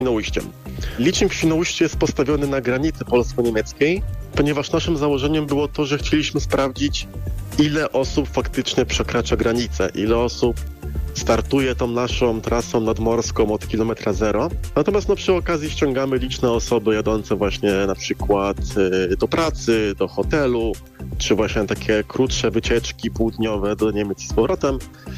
Świnoujściem. Licznik w Świnoujściu jest postawiony na granicy polsko-niemieckiej, ponieważ naszym założeniem było to, że chcieliśmy sprawdzić, ile osób faktycznie przekracza granicę, ile osób startuje tą naszą trasą nadmorską od kilometra zero. Natomiast przy okazji ściągamy liczne osoby jadące właśnie na przykład do pracy, do hotelu, czy właśnie takie krótsze wycieczki półdniowe do Niemiec i z powrotem.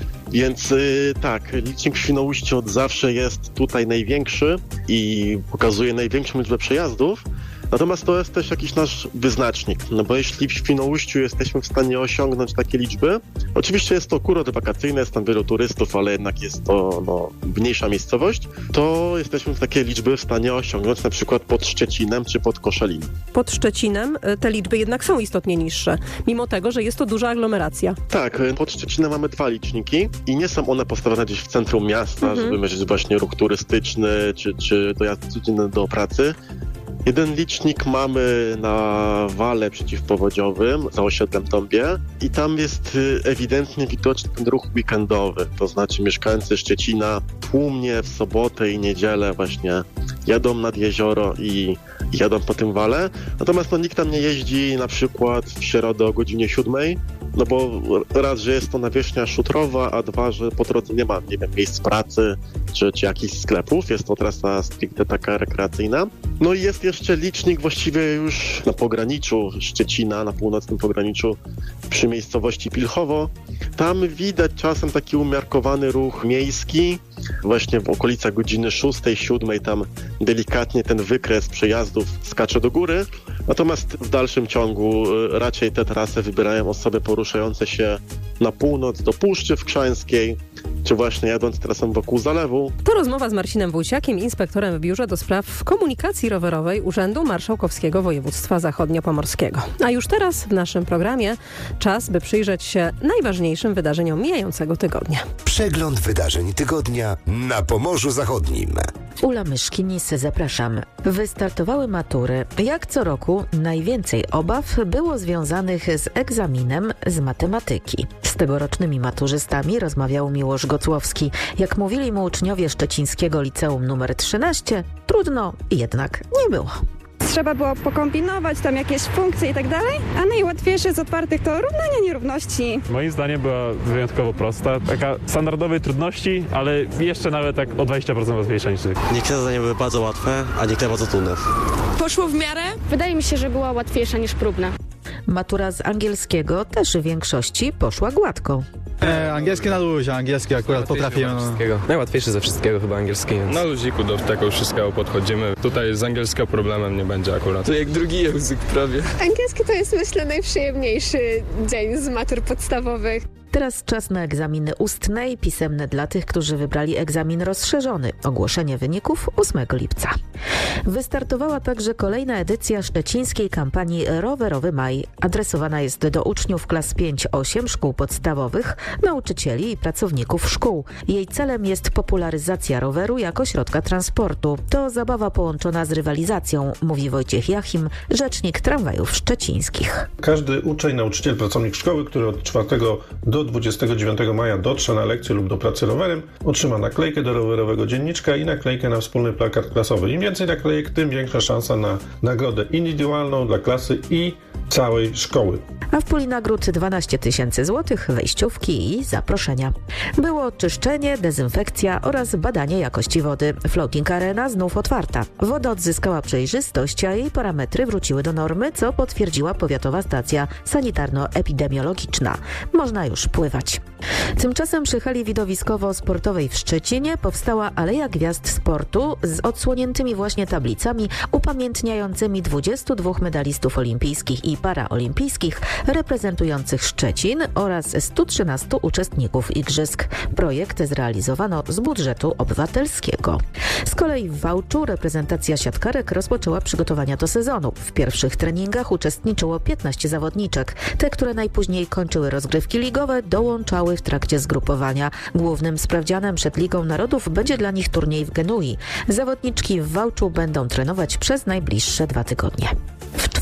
Więc tak, licznik w Świnoujściu od zawsze jest tutaj największy i pokazuje największą liczbę przejazdów. Natomiast to jest też jakiś nasz wyznacznik, bo jeśli w Świnoujściu jesteśmy w stanie osiągnąć takie liczby, oczywiście jest to kurort wakacyjny, jest tam wielu turystów, ale jednak jest to mniejsza miejscowość, to jesteśmy w takie liczby w stanie osiągnąć na przykład pod Szczecinem czy pod Koszalinem. Pod Szczecinem te liczby jednak są istotnie niższe, mimo tego, że jest to duża aglomeracja. Tak, pod Szczecinem mamy 2 liczniki i nie są one postawione gdzieś w centrum miasta, żeby mierzyć właśnie ruch turystyczny czy dojazd codzienny do pracy. Jeden licznik mamy na wale przeciwpowodziowym za osiedlem Dąbie i tam jest ewidentnie widoczny ten ruch weekendowy, to znaczy mieszkańcy Szczecina tłumnie w sobotę i niedzielę właśnie jadą nad jezioro i jadą po tym wale. Natomiast nikt tam nie jeździ na przykład w środę o godzinie 7, bo raz, że jest to nawierzchnia szutrowa, a 2, że po drodze nie ma, miejsc pracy czy jakichś sklepów. Jest to trasa stricte taka rekreacyjna. I jest jeszcze licznik właściwie już na pograniczu Szczecina, na północnym pograniczu przy miejscowości Pilchowo. Tam widać czasem taki umiarkowany ruch miejski, właśnie w okolicach godziny 6, 7 tam delikatnie ten wykres przejazdów skacze do góry. Natomiast w dalszym ciągu raczej tę trasę wybierają osoby poruszające się na północ do Puszczy Wkrzańskiej, czy właśnie jadąc trasą wokół zalewu. To rozmowa z Marcinem Wójciakiem, inspektorem w Biurze do Spraw Komunikacji Rowerowej Urzędu Marszałkowskiego Województwa Zachodniopomorskiego. A już teraz w naszym programie czas, by przyjrzeć się najważniejszym wydarzeniom mijającego tygodnia. Przegląd wydarzeń tygodnia na Pomorzu Zachodnim. Ula Myszkinis, zapraszam. Wystartowały matury. Jak co roku najwięcej obaw było związanych z egzaminem z matematyki. Z tegorocznymi maturzystami rozmawiał Miłosz Gocłowski. Jak mówili mu uczniowie Szczecińskiego Liceum nr 13, trudno jednak nie było. Trzeba było pokombinować tam jakieś funkcje i tak dalej, a najłatwiejsze z otwartych to równania nierówności. Moim zdaniem była wyjątkowo prosta, taka standardowej trudności, ale jeszcze nawet tak o 20% łatwiejsza niż tych. Niektóre zadania były bardzo łatwe, a niektóre bardzo trudne. Poszło w miarę? Wydaje mi się, że była łatwiejsza niż próbna. Matura z angielskiego też w większości poszła gładko. Angielski na luzie, angielski akurat potrafiłem. Najłatwiejszy ze wszystkiego chyba angielski. Więc... Na luziku do tego wszystkiego podchodzimy. Tutaj z angielskiego problemem nie będzie akurat. To jak drugi język prawie. Angielski to jest, myślę, najprzyjemniejszy dzień z matur podstawowych. Teraz czas na egzaminy ustne i pisemne dla tych, którzy wybrali egzamin rozszerzony. Ogłoszenie wyników 8 lipca. Wystartowała także kolejna edycja szczecińskiej kampanii Rowerowy Maj. Adresowana jest do uczniów klas 5-8 szkół podstawowych, nauczycieli i pracowników szkół. Jej celem jest popularyzacja roweru jako środka transportu. To zabawa połączona z rywalizacją, mówi Wojciech Jachim, rzecznik tramwajów szczecińskich. Każdy uczeń, nauczyciel, pracownik szkoły, który od 4 do 29 maja dotrze na lekcję lub do pracy rowerem, otrzyma naklejkę do rowerowego dzienniczka i naklejkę na wspólny plakat klasowy. Im więcej naklejek, tym większa szansa na nagrodę indywidualną dla klasy i całej szkoły. A w puli nagród 12 000 złotych, wejściówki i zaproszenia. Było czyszczenie, dezynfekcja oraz badanie jakości wody. Floating Arena znów otwarta. Woda odzyskała przejrzystość, a jej parametry wróciły do normy, co potwierdziła powiatowa stacja sanitarno-epidemiologiczna. Można już pływać. Tymczasem przy hali widowiskowo-sportowej w Szczecinie powstała Aleja Gwiazd Sportu z odsłoniętymi właśnie tablicami upamiętniającymi 22 medalistów olimpijskich i paraolimpijskich reprezentujących Szczecin oraz 113 uczestników igrzysk. Projekt zrealizowano z budżetu obywatelskiego. Z kolei w Wałczu reprezentacja siatkarek rozpoczęła przygotowania do sezonu. W pierwszych treningach uczestniczyło 15 zawodniczek. Te, które najpóźniej kończyły rozgrywki ligowe, dołączały w trakcie zgrupowania. Głównym sprawdzianem przed Ligą Narodów będzie dla nich turniej w Genui. Zawodniczki w Wałczu będą trenować przez najbliższe 2 tygodnie. W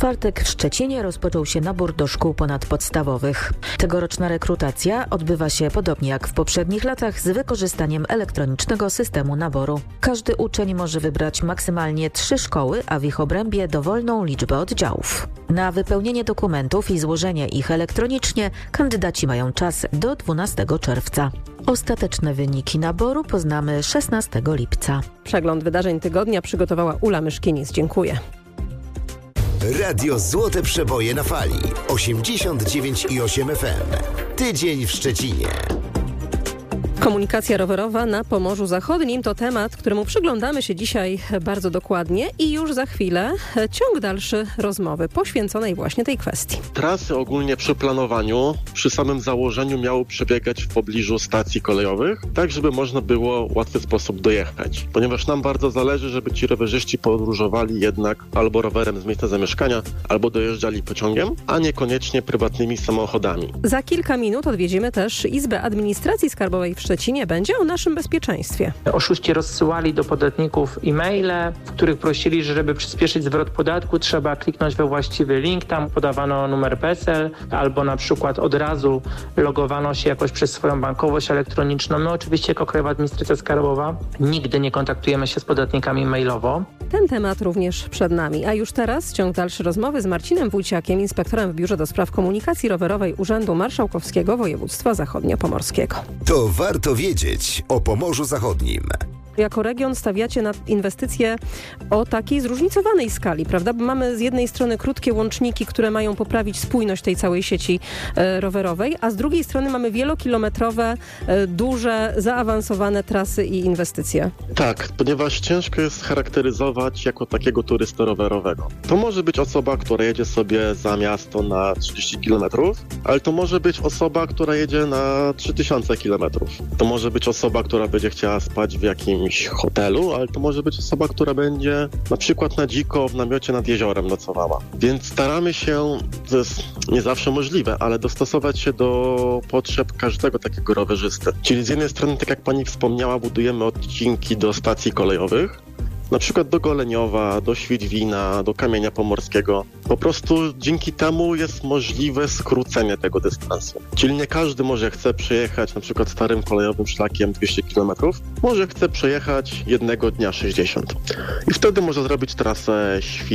czwartek w Szczecinie rozpoczął się nabór do szkół ponadpodstawowych. Tegoroczna rekrutacja odbywa się podobnie jak w poprzednich latach z wykorzystaniem elektronicznego systemu naboru. Każdy uczeń może wybrać maksymalnie 3 szkoły, a w ich obrębie dowolną liczbę oddziałów. Na wypełnienie dokumentów i złożenie ich elektronicznie kandydaci mają czas do 12 czerwca. Ostateczne wyniki naboru poznamy 16 lipca. Przegląd wydarzeń tygodnia przygotowała Ula Myszkinis. Dziękuję. Radio Złote Przeboje na fali 89,8 FM. Tydzień w Szczecinie. Komunikacja rowerowa na Pomorzu Zachodnim to temat, któremu przyglądamy się dzisiaj bardzo dokładnie i już za chwilę ciąg dalszy rozmowy poświęconej właśnie tej kwestii. Trasy ogólnie przy planowaniu, przy samym założeniu miały przebiegać w pobliżu stacji kolejowych, tak żeby można było w łatwy sposób dojechać. Ponieważ nam bardzo zależy, żeby ci rowerzyści podróżowali jednak albo rowerem z miejsca zamieszkania, albo dojeżdżali pociągiem, a niekoniecznie prywatnymi samochodami. Za kilka minut odwiedzimy też Izbę Administracji Skarbowej w Szczecinie. Będzie o naszym bezpieczeństwie. Oszuści rozsyłali do podatników e-maile, w których prosili, że żeby przyspieszyć zwrot podatku, trzeba kliknąć we właściwy link. Tam podawano numer PESEL albo na przykład od razu logowano się jakoś przez swoją bankowość elektroniczną. My oczywiście jako Krajowa Administracja Skarbowa nigdy nie kontaktujemy się z podatnikami mailowo. Ten temat również przed nami. A już teraz ciąg dalszy rozmowy z Marcinem Wójciakiem, inspektorem w Biurze do Spraw Komunikacji Rowerowej Urzędu Marszałkowskiego Województwa Zachodnio-Pomorskiego. To warto wiedzieć o Pomorzu Zachodnim. Jako region stawiacie na inwestycje o takiej zróżnicowanej skali, prawda? Bo mamy z jednej strony krótkie łączniki, które mają poprawić spójność tej całej sieci rowerowej, a z drugiej strony mamy wielokilometrowe, duże, zaawansowane trasy i inwestycje. Tak, ponieważ ciężko jest charakteryzować jako takiego turystę rowerowego. To może być osoba, która jedzie sobie za miasto na 30 km, ale to może być osoba, która jedzie na 3000 km. To może być osoba, która będzie chciała spać w jakimś hotelu, ale to może być osoba, która będzie na przykład na dziko w namiocie nad jeziorem nocowała. Więc staramy się, to jest nie zawsze możliwe, ale dostosować się do potrzeb każdego takiego rowerzysty. Czyli z jednej strony, tak jak pani wspomniała, budujemy odcinki do stacji kolejowych, na przykład do Goleniowa, do Świdwina, do Kamienia Pomorskiego. Po prostu dzięki temu jest możliwe skrócenie tego dystansu. Czyli nie każdy może chce przejechać na przykład starym kolejowym szlakiem 200 km, może chce przejechać jednego dnia 60. I wtedy może zrobić trasę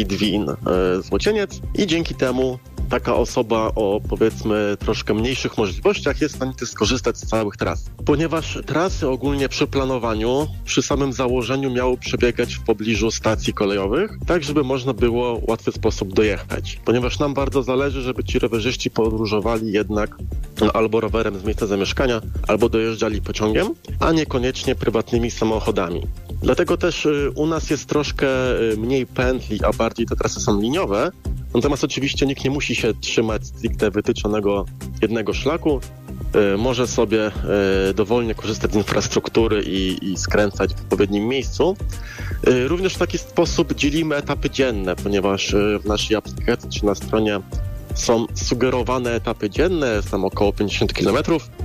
Świdwin-Złocieniec i dzięki temu taka osoba o, powiedzmy, troszkę mniejszych możliwościach jest w stanie skorzystać z całych tras. Ponieważ trasy ogólnie przy planowaniu, przy samym założeniu miały przebiegać w pobliżu stacji kolejowych, tak żeby można było w łatwy sposób dojechać. Ponieważ nam bardzo zależy, żeby ci rowerzyści podróżowali jednak albo rowerem z miejsca zamieszkania, albo dojeżdżali pociągiem, a niekoniecznie prywatnymi samochodami. Dlatego też u nas jest troszkę mniej pętli, a bardziej te trasy są liniowe. Natomiast oczywiście nikt nie musi się trzymać stricte wytyczonego jednego szlaku. Może sobie dowolnie korzystać z infrastruktury i skręcać w odpowiednim miejscu. Również w taki sposób dzielimy etapy dzienne, ponieważ w naszej aplikacji czy na stronie są sugerowane etapy dzienne, jest tam około 50 km.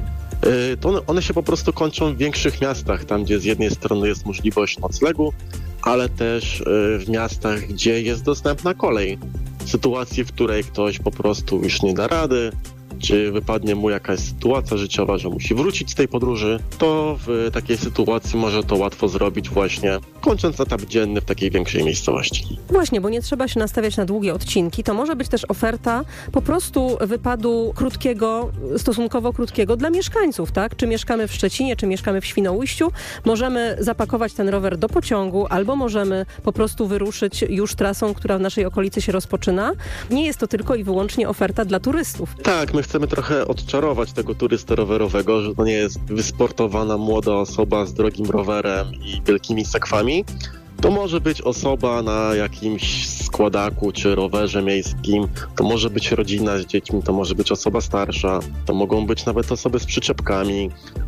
To one się po prostu kończą w większych miastach, tam gdzie z jednej strony jest możliwość noclegu, ale też w miastach, gdzie jest dostępna kolej. W sytuacji, w której ktoś po prostu już nie da rady, czy wypadnie mu jakaś sytuacja życiowa, że musi wrócić z tej podróży, to w takiej sytuacji może to łatwo zrobić właśnie kończąc etap dzienny w takiej większej miejscowości. Właśnie, bo nie trzeba się nastawiać na długie odcinki. To może być też oferta po prostu wypadu krótkiego, stosunkowo krótkiego dla mieszkańców, tak? Czy mieszkamy w Szczecinie, czy mieszkamy w Świnoujściu, możemy zapakować ten rower do pociągu, albo możemy po prostu wyruszyć już trasą, która w naszej okolicy się rozpoczyna. Nie jest to tylko i wyłącznie oferta dla turystów. Tak, my chcemy trochę odczarować tego turystę rowerowego, że to nie jest wysportowana młoda osoba z drogim rowerem i wielkimi sakwami. To może być osoba na jakimś składaku czy rowerze miejskim, to może być rodzina z dziećmi, to może być osoba starsza, to mogą być nawet osoby z przyczepkami,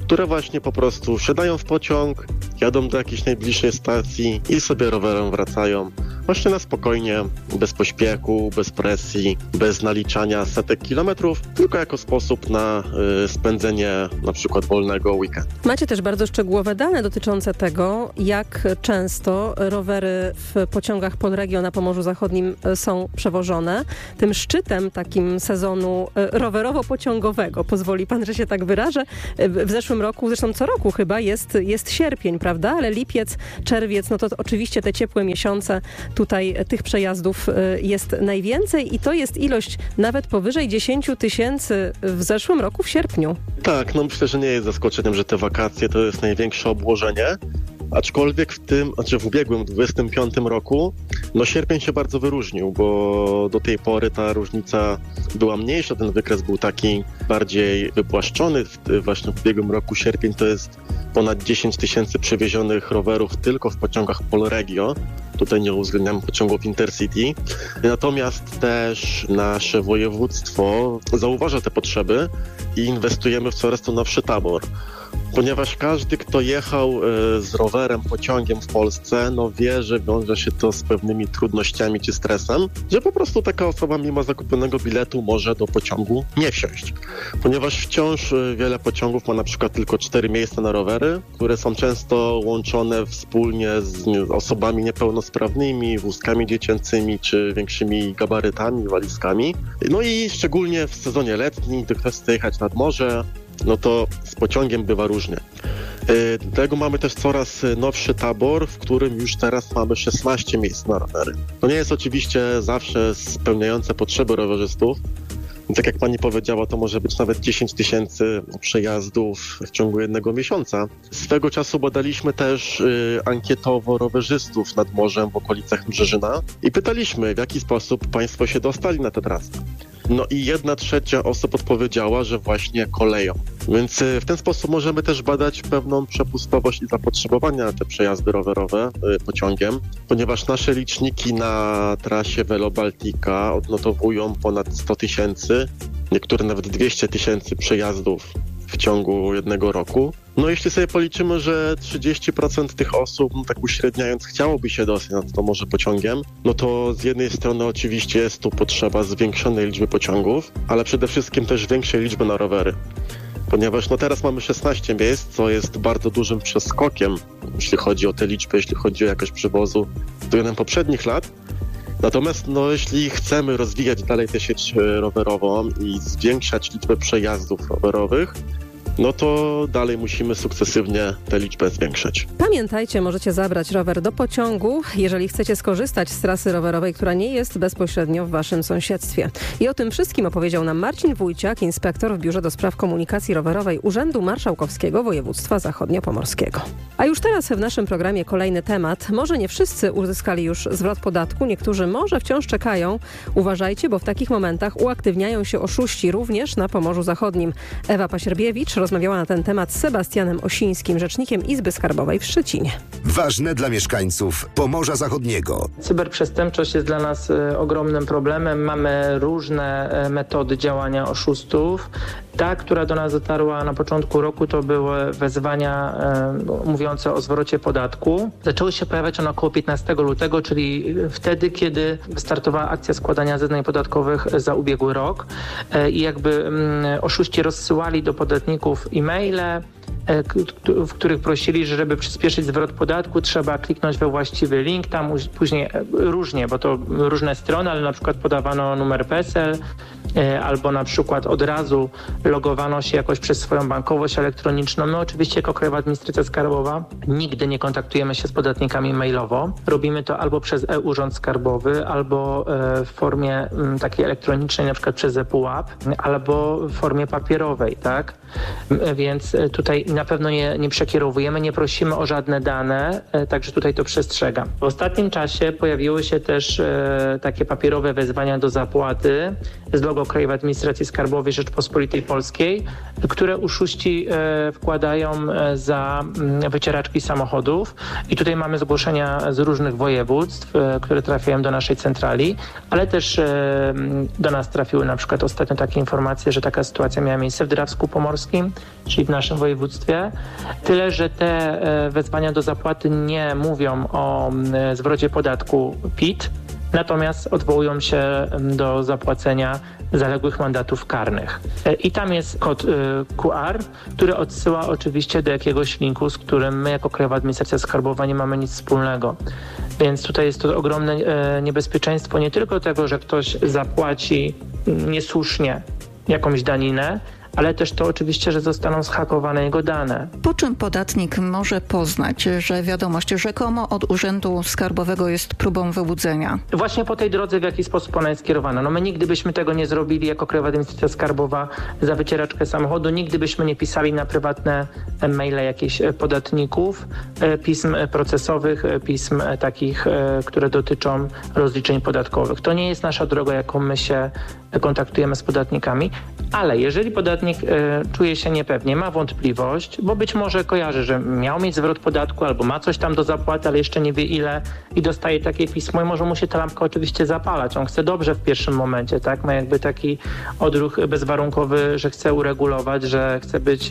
które właśnie po prostu wsiadają w pociąg, jadą do jakiejś najbliższej stacji i sobie rowerem wracają. Właśnie na spokojnie, bez pośpiechu, bez presji, bez naliczania setek kilometrów, tylko jako sposób na spędzenie na przykład wolnego weekendu. Macie też bardzo szczegółowe dane dotyczące tego, jak często rowery w pociągach Polregio na Pomorzu Zachodnim są przewożone. Tym szczytem takim sezonu rowerowo-pociągowego, pozwoli pan, że się tak wyrażę, w zeszłym roku, zresztą co roku chyba, jest sierpień, prawda? Ale lipiec, czerwiec, no to oczywiście te ciepłe miesiące, tutaj tych przejazdów jest najwięcej i to jest ilość nawet powyżej 10 000 w zeszłym roku w sierpniu. Tak, no myślę, że nie jest zaskoczeniem, że te wakacje to jest największe obłożenie. Aczkolwiek w ubiegłym 25 roku, no sierpień się bardzo wyróżnił, bo do tej pory ta różnica była mniejsza, ten wykres był taki bardziej wypłaszczony. Właśnie w ubiegłym roku sierpień to jest ponad 10 000 przewiezionych rowerów tylko w pociągach Polregio. Tutaj nie uwzględniam pociągów Intercity. Natomiast też nasze województwo zauważa te potrzeby i inwestujemy w coraz to nowszy tabor. Ponieważ każdy, kto jechał z rowerem, pociągiem w Polsce, no wie, że wiąże się to z pewnymi trudnościami czy stresem, że po prostu taka osoba mimo zakupionego biletu może do pociągu nie wsiąść. Ponieważ wciąż wiele pociągów ma na przykład tylko 4 miejsca na rowery, które są często łączone wspólnie z osobami niepełnosprawnymi, wózkami dziecięcymi czy większymi gabarytami, walizkami. No i szczególnie w sezonie letnim, gdy ktoś chce jechać nad morze, no to z pociągiem bywa różnie. Dlatego mamy też coraz nowszy tabor, w którym już teraz mamy 16 miejsc na rowery. To nie jest oczywiście zawsze spełniające potrzeby rowerzystów. Tak jak pani powiedziała, to może być nawet 10 000 przejazdów w ciągu jednego miesiąca. Swego czasu badaliśmy też ankietowo rowerzystów nad morzem w okolicach Brzeżyna i pytaliśmy, w jaki sposób państwo się dostali na tę trasę. No i 1/3 osób odpowiedziała, że właśnie koleją. Więc w ten sposób możemy też badać pewną przepustowość i zapotrzebowanie na te przejazdy rowerowe pociągiem, ponieważ nasze liczniki na trasie Velo Baltica odnotowują ponad 100 000, niektóre nawet 200 000 przejazdów w ciągu jednego roku. No jeśli sobie policzymy, że 30% tych osób, no tak uśredniając, chciałoby się dostać na to morze pociągiem, no to z jednej strony oczywiście jest tu potrzeba zwiększonej liczby pociągów, ale przede wszystkim też większej liczby na rowery. Ponieważ no teraz mamy 16 miejsc, co jest bardzo dużym przeskokiem, jeśli chodzi o te liczby, jeśli chodzi o jakość przewozu względem poprzednich lat. Natomiast no, jeśli chcemy rozwijać dalej tę sieć rowerową i zwiększać liczbę przejazdów rowerowych, no to dalej musimy sukcesywnie tę liczbę zwiększać. Pamiętajcie, możecie zabrać rower do pociągu, jeżeli chcecie skorzystać z trasy rowerowej, która nie jest bezpośrednio w waszym sąsiedztwie. I o tym wszystkim opowiedział nam Marcin Wójciak, inspektor w Biurze do Spraw Komunikacji Rowerowej Urzędu Marszałkowskiego Województwa Zachodniopomorskiego. A już teraz w naszym programie kolejny temat. Może nie wszyscy uzyskali już zwrot podatku, niektórzy może wciąż czekają. Uważajcie, bo w takich momentach uaktywniają się oszuści również na Pomorzu Zachodnim. Ewa Pasierbiewicz rozmawiała na ten temat z Sebastianem Osińskim, rzecznikiem Izby Skarbowej w Szczecinie. Ważne dla mieszkańców Pomorza Zachodniego. Cyberprzestępczość jest dla nas ogromnym problemem. Mamy różne metody działania oszustów. Ta, która do nas dotarła na początku roku, to były wezwania mówiące o zwrocie podatku. Zaczęły się pojawiać one około 15 lutego, czyli wtedy, kiedy wystartowała akcja składania zeznań podatkowych za ubiegły rok i jakby oszuści rozsyłali do podatników e-maile, w których prosili, że żeby przyspieszyć zwrot podatku, trzeba kliknąć we właściwy link. Tam później różnie, bo to różne strony, ale na przykład podawano numer PESEL albo na przykład od razu logowano się jakoś przez swoją bankowość elektroniczną. My oczywiście jako Krajowa Administracja Skarbowa nigdy nie kontaktujemy się z podatnikami mailowo. Robimy to albo przez e-Urząd Skarbowy, albo w formie takiej elektronicznej, na przykład przez ePUAP, albo w formie papierowej, tak? Więc tutaj na pewno nie przekierowujemy, nie prosimy o żadne dane, także tutaj to przestrzegam. W ostatnim czasie pojawiły się też takie papierowe wezwania do zapłaty z logo Krajowej Administracji Skarbowej Rzeczpospolitej Polskiej, które oszuści wkładają za wycieraczki samochodów i tutaj mamy zgłoszenia z różnych województw, które trafiają do naszej centrali, ale też do nas trafiły na przykład ostatnio takie informacje, że taka sytuacja miała miejsce w Drawsku Pomorskim, czyli w naszym województwie województwie. Tyle, że te wezwania do zapłaty nie mówią o zwrocie podatku PIT, natomiast odwołują się do zapłacenia zaległych mandatów karnych. I tam jest kod QR, który odsyła oczywiście do jakiegoś linku, z którym my jako Krajowa Administracja Skarbowa nie mamy nic wspólnego. Więc tutaj jest to ogromne niebezpieczeństwo nie tylko tego, że ktoś zapłaci niesłusznie jakąś daninę, ale też to oczywiście, że zostaną zhakowane jego dane. Po czym podatnik może poznać, że wiadomość rzekomo od Urzędu Skarbowego jest próbą wyłudzenia? Właśnie po tej drodze, w jaki sposób ona jest kierowana. No my nigdy byśmy tego nie zrobili jako Krajowa Administracja Skarbowa za wycieraczkę samochodu. Nigdy byśmy nie pisali na prywatne maile jakichś podatników, pism procesowych, pism takich, które dotyczą rozliczeń podatkowych. To nie jest nasza droga, jaką my się kontaktujemy z podatnikami, ale jeżeli podatnik czuje się niepewnie, ma wątpliwość, bo być może kojarzy, że miał mieć zwrot podatku albo ma coś tam do zapłaty, ale jeszcze nie wie ile i dostaje takie pismo i może mu się ta lampka oczywiście zapalać. On chce dobrze w pierwszym momencie, tak? Ma jakby taki odruch bezwarunkowy, że chce uregulować, że chce być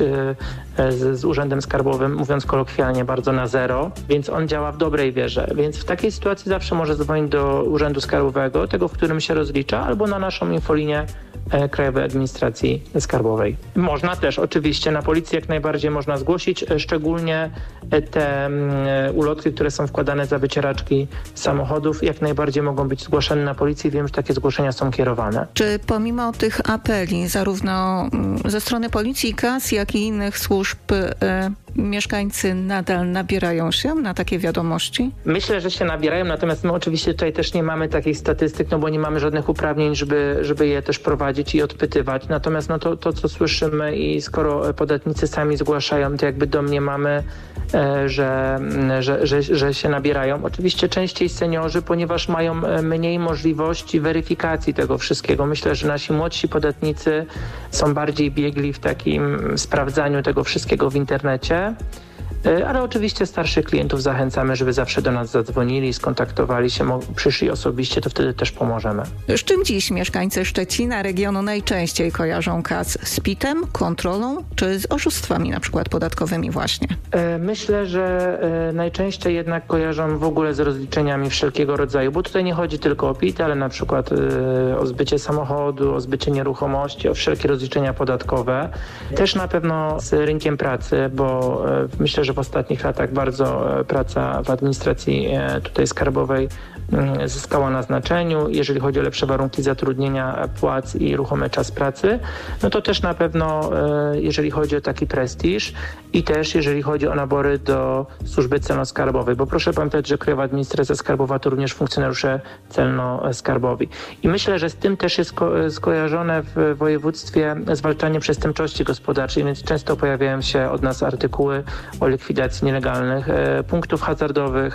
z Urzędem Skarbowym, mówiąc kolokwialnie, bardzo na zero, więc on działa w dobrej wierze. Więc w takiej sytuacji zawsze może dzwonić do Urzędu Skarbowego, tego, w którym się rozlicza, albo na naszą infolinię Krajowej Administracji Skarbowej. Można też oczywiście na policję jak najbardziej można zgłosić, szczególnie te ulotki, które są wkładane za wycieraczki samochodów, jak najbardziej mogą być zgłaszane na policję. Wiem, że takie zgłoszenia są kierowane. Czy pomimo tych apeli zarówno ze strony policji, KAS, jak i innych służb mieszkańcy nadal nabierają się na takie wiadomości? Myślę, że się nabierają, natomiast my oczywiście tutaj też nie mamy takich statystyk, no bo nie mamy żadnych uprawnień, żeby je też prowadzić i odpytywać. Natomiast no to co słyszymy i skoro podatnicy sami zgłaszają, to jakby domniemamy, że się nabierają. Oczywiście częściej seniorzy, ponieważ mają mniej możliwości weryfikacji tego wszystkiego. Myślę, że nasi młodsi podatnicy są bardziej biegli w takim sprawdzaniu tego wszystkiego w internecie. Ale oczywiście starszych klientów zachęcamy, żeby zawsze do nas zadzwonili, skontaktowali się, przyszli osobiście, to wtedy też pomożemy. Z czym dziś mieszkańcy Szczecina, regionu najczęściej kojarzą KAS? Z PIT-em, kontrolą czy z oszustwami na przykład podatkowymi właśnie? Myślę, że najczęściej jednak kojarzą w ogóle z rozliczeniami wszelkiego rodzaju, bo tutaj nie chodzi tylko o PIT, ale na przykład o zbycie samochodu, o zbycie nieruchomości, o wszelkie rozliczenia podatkowe. Też na pewno z rynkiem pracy, bo myślę, że w ostatnich latach bardzo praca w administracji tutaj skarbowej zyskała na znaczeniu. Jeżeli chodzi o lepsze warunki zatrudnienia, płac i ruchomy czas pracy, no to też na pewno jeżeli chodzi o taki prestiż i też jeżeli chodzi o nabory do służby celno-skarbowej, bo proszę pamiętać, że Krajowa Administracja Skarbowa to również funkcjonariusze celno-skarbowi. I myślę, że z tym też jest skojarzone w województwie zwalczanie przestępczości gospodarczej, więc często pojawiają się od nas artykuły o likwidacji nielegalnych punktów hazardowych,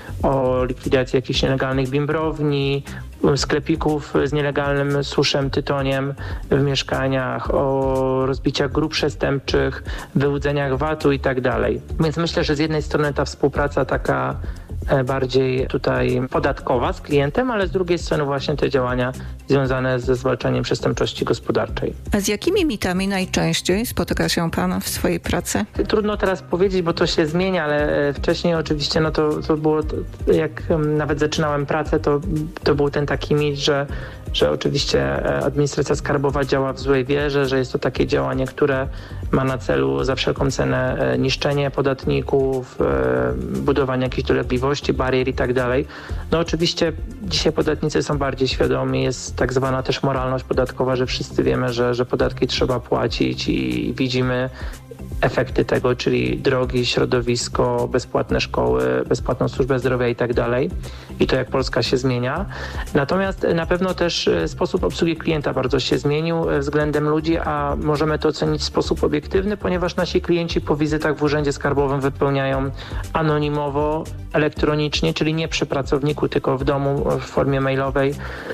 o likwidacji jakichś nielegalnych bimbrowni, sklepików z nielegalnym suszem, tytoniem w mieszkaniach, o rozbiciach grup przestępczych, wyłudzeniach VAT-u i tak dalej. Więc myślę, że z jednej strony ta współpraca taka bardziej tutaj podatkowa z klientem, ale z drugiej strony właśnie te działania związane ze zwalczaniem przestępczości gospodarczej. A z jakimi mitami najczęściej spotyka się pan w swojej pracy? Trudno teraz powiedzieć, bo to się zmienia, ale wcześniej oczywiście no to było, jak nawet zaczynałem pracę, to był ten taki mit, że oczywiście administracja skarbowa działa w złej wierze, że jest to takie działanie, które ma na celu za wszelką cenę niszczenie podatników, budowanie jakichś dolegliwości, barier i tak dalej. No oczywiście dzisiaj podatnicy są bardziej świadomi, jest tak zwana też moralność podatkowa, że wszyscy wiemy, że podatki trzeba płacić i widzimy efekty tego, czyli drogi, środowisko, bezpłatne szkoły, bezpłatną służbę zdrowia i tak dalej. I to jak Polska się zmienia. Natomiast na pewno też sposób obsługi klienta bardzo się zmienił względem ludzi, a możemy to ocenić w sposób obiektywny, ponieważ nasi klienci po wizytach w Urzędzie Skarbowym wypełniają anonimowo, elektronicznie, czyli nie przy pracowniku, tylko w domu w formie mailowej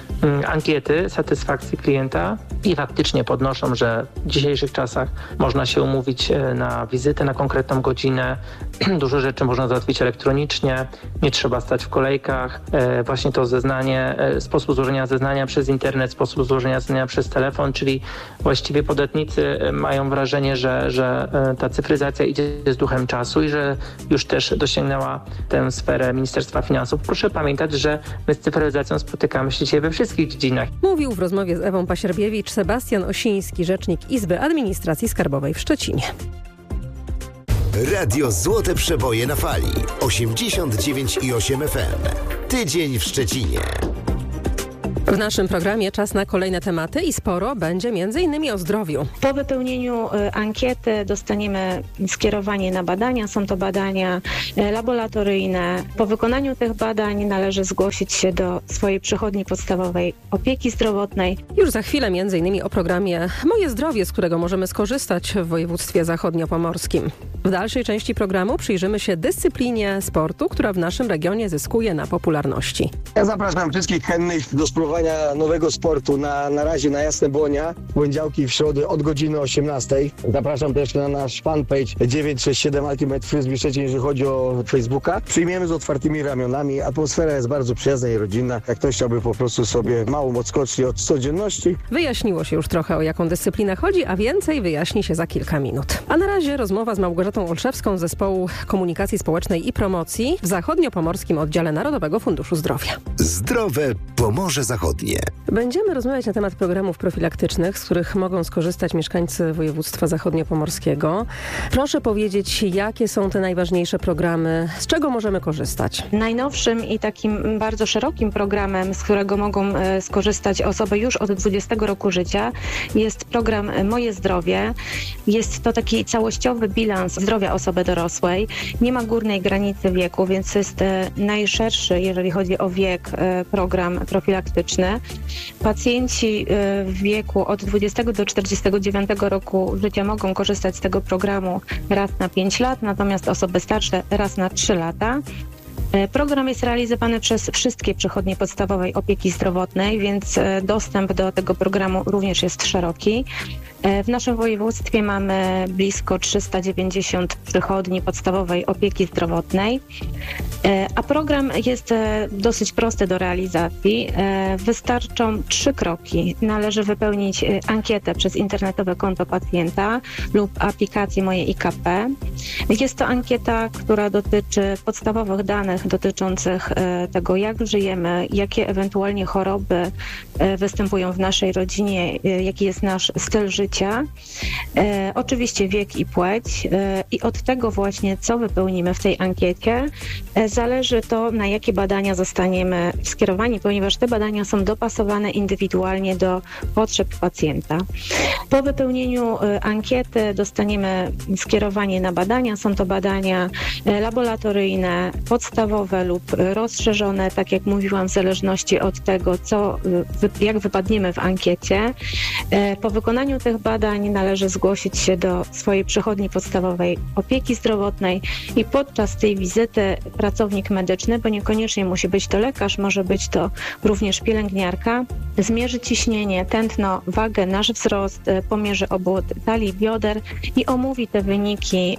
ankiety satysfakcji klienta i faktycznie podnoszą, że w dzisiejszych czasach można się umówić na wizytę na konkretną godzinę. Dużo rzeczy można załatwić elektronicznie, nie trzeba stać w kolejkach. Właśnie to zeznanie, sposób złożenia zeznania przez internet, sposób złożenia zeznania przez telefon, czyli właściwie podatnicy mają wrażenie, że ta cyfryzacja idzie z duchem czasu i że już też dosięgnęła tę sferę Ministerstwa Finansów. Proszę pamiętać, że my z cyfryzacją spotykamy się dzisiaj we wszystkich dziedzinach. Mówił w rozmowie z Ewą Pasierbiewicz Sebastian Osiński, rzecznik Izby Administracji Skarbowej w Szczecinie. Radio Złote Przeboje na fali. 89,8 FM. Tydzień w Szczecinie. W naszym programie czas na kolejne tematy i sporo będzie m.in. o zdrowiu. Po wypełnieniu ankiety dostaniemy skierowanie na badania. Są to badania laboratoryjne. Po wykonaniu tych badań należy zgłosić się do swojej przychodni podstawowej opieki zdrowotnej. Już za chwilę m.in. o programie Moje Zdrowie, z którego możemy skorzystać w województwie zachodniopomorskim. W dalszej części programu przyjrzymy się dyscyplinie sportu, która w naszym regionie zyskuje na popularności. Ja zapraszam wszystkich chętnych do spróbowania nowego sportu na razie na Jasne Błonia, w poniedziałki i w środę od godziny 18. Zapraszam też na nasz fanpage 967 Ultimate Frisbee Szczecin, jeżeli chodzi o Facebooka. Przyjmiemy z otwartymi ramionami, atmosfera jest bardzo przyjazna i rodzinna. Jak ktoś chciałby po prostu sobie małą odskocznię od codzienności. Wyjaśniło się już trochę, o jaką dyscyplinę chodzi, a więcej wyjaśni się za kilka minut. A na razie rozmowa z Małgorzatą Olszewską z Zespołu Komunikacji Społecznej i Promocji w Zachodniopomorskim Oddziale Narodowego Funduszu Zdrowia. Zdrowe Pomorze Zachodnie. Będziemy rozmawiać na temat programów profilaktycznych, z których mogą skorzystać mieszkańcy województwa zachodniopomorskiego. Proszę powiedzieć, jakie są te najważniejsze programy, z czego możemy korzystać? Najnowszym i takim bardzo szerokim programem, z którego mogą skorzystać osoby już od 20 roku życia, jest program Moje Zdrowie. Jest to taki całościowy bilans zdrowia osoby dorosłej. Nie ma górnej granicy wieku, więc to jest najszerszy, jeżeli chodzi o wiek, program profilaktyczny. Pacjenci w wieku od 20 do 49 roku życia mogą korzystać z tego programu raz na 5 lat, natomiast osoby starsze raz na 3 lata. Program jest realizowany przez wszystkie przychodnie podstawowej opieki zdrowotnej, więc dostęp do tego programu również jest szeroki. W naszym województwie mamy blisko 390 przychodni podstawowej opieki zdrowotnej, a program jest dosyć prosty do realizacji. Wystarczą 3 kroki. Należy wypełnić ankietę przez internetowe konto pacjenta lub aplikację Moje IKP. Jest to ankieta, która dotyczy podstawowych danych dotyczących tego, jak żyjemy, jakie ewentualnie choroby występują w naszej rodzinie, jaki jest nasz styl życia. Oczywiście wiek i płeć i od tego właśnie, co wypełnimy w tej ankiecie, zależy to, na jakie badania zostaniemy skierowani, ponieważ te badania są dopasowane indywidualnie do potrzeb pacjenta. Po wypełnieniu ankiety dostaniemy skierowanie na badania. Są to badania laboratoryjne, podstawowe lub rozszerzone, tak jak mówiłam, w zależności od tego, jak wypadniemy w ankiecie. Po wykonaniu tych badań należy zgłosić się do swojej przychodni podstawowej opieki zdrowotnej i podczas tej wizyty pracownik medyczny, bo niekoniecznie musi być to lekarz, może być to również pielęgniarka, zmierzy ciśnienie, tętno, wagę, nasz wzrost, pomierzy obwód talii, bioder i omówi te wyniki,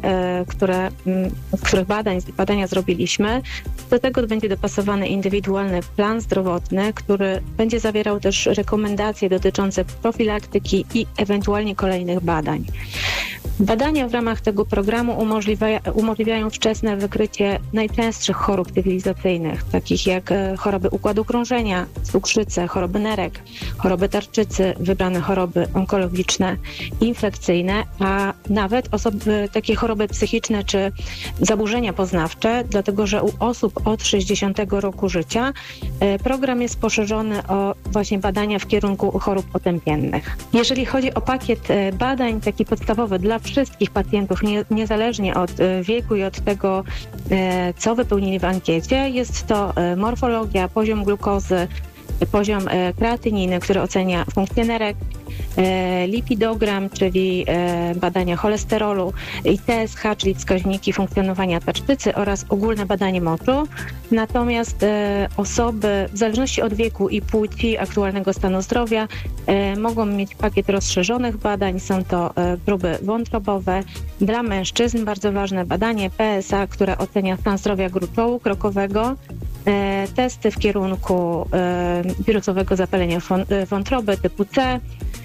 których badania zrobiliśmy. Do tego będzie dopasowany indywidualny plan zdrowotny, który będzie zawierał też rekomendacje dotyczące profilaktyki i ewentualnie kolejnych badań. Badania w ramach tego programu umożliwiają wczesne wykrycie najczęstszych chorób cywilizacyjnych, takich jak choroby układu krążenia, cukrzycę, choroby nerek, choroby tarczycy, wybrane choroby onkologiczne, infekcyjne, a nawet takie choroby psychiczne czy zaburzenia poznawcze, dlatego że u osób od 60 roku życia program jest poszerzony o właśnie badania w kierunku chorób otępiennych. Jeżeli chodzi o pakiet badań, taki podstawowy dla wszystkich pacjentów, niezależnie od wieku i od tego, co wypełnili w ankiecie, jest to morfologia, poziom glukozy, poziom kreatyniny, który ocenia funkcję nerek, lipidogram, czyli badania cholesterolu, i TSH, czyli wskaźniki funkcjonowania tarczycy, oraz ogólne badanie moczu. Natomiast osoby w zależności od wieku i płci, aktualnego stanu zdrowia mogą mieć pakiet rozszerzonych badań. Są to próby wątrobowe. Dla mężczyzn bardzo ważne badanie PSA, które ocenia stan zdrowia gruczołu krokowego, testy w kierunku wirusowego zapalenia wątroby typu C,